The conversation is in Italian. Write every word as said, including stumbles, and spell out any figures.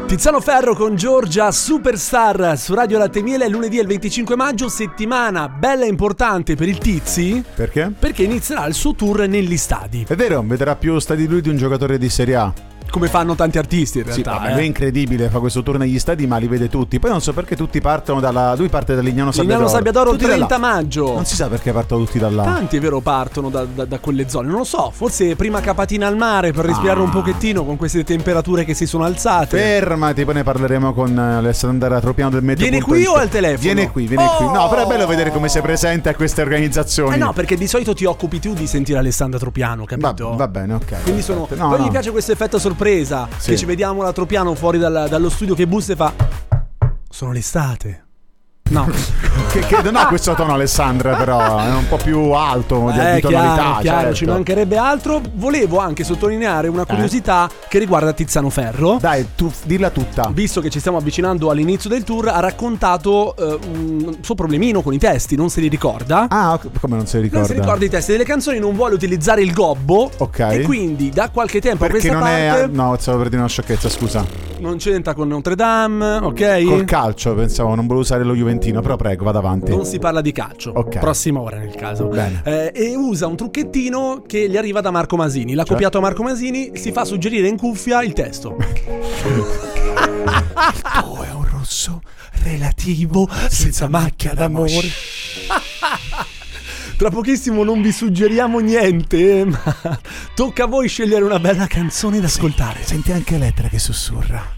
Tiziano Ferro con Giorgia Superstar su Radio Latte e Miele. Lunedì è il venticinque maggio, settimana bella e importante per il Tizi. Perché? Perché inizierà il suo tour negli stadi. È vero, vedrà più stadi lui di un giocatore di Serie A. Come fanno tanti artisti in realtà. Sì, vabbè, eh. lui è incredibile, fa questo tour negli stadi ma li vede tutti. Poi non so perché tutti partono dalla... Lui parte da Lignano Sabbiadoro. Lignano Sabbiadoro Tutti trenta da là. maggio. Non si sa perché partono tutti da là. Tanti è vero partono da, da, da quelle zone. Non lo so, forse prima capatina al mare per respirare Ah. un pochettino con queste temperature che si sono alzate. Fermati, poi ne parleremo con Alessandra Tropiano del Meteo. Viene qui o al telefono? Viene qui, viene Oh! qui. No, però è bello vedere come sei presente a queste organizzazioni. Eh no, perché di solito ti occupi tu di sentire Alessandra Tropiano, Va, capito? va bene, ok. Quindi sono. No, poi no. mi piace questo effetto sorpresa. Sì. Che ci vediamo la Tropiano fuori dal- dallo studio che bussa e fa. Sono l'estate. No. Che, che non ha questo tono Alessandra, però è un po' più alto di, Eh, di tonalità. chiaro, chiaro, certo. ci mancherebbe altro. Volevo anche sottolineare una curiosità che riguarda Tiziano Ferro. Dai, tu dilla tutta. Visto che ci stiamo avvicinando all'inizio del tour, ha raccontato eh, un suo problemino con i testi, non se li ricorda. Ah, come non si ricorda? Non si ricorda i testi delle canzoni, non vuole utilizzare il gobbo. Ok. E quindi da qualche tempo a Perché questa non parte è... No, stavo per dire una sciocchezza, scusa. non c'entra con Notre Dame, ok? Col calcio, pensavo, non volevo usare lo Juventino, però prego, vado avanti. Non si parla di calcio. Ok. Prossima ora nel caso. Bene. Eh, e usa un trucchettino che gli arriva da Marco Masini. L'ha Cioè? copiato a Marco Masini, si fa suggerire in cuffia il testo. Oh, è un rosso relativo senza macchia d'amore. Tra pochissimo non vi suggeriamo niente, ma tocca a voi scegliere una bella canzone da ascoltare. Senti anche Elettra che sussurra.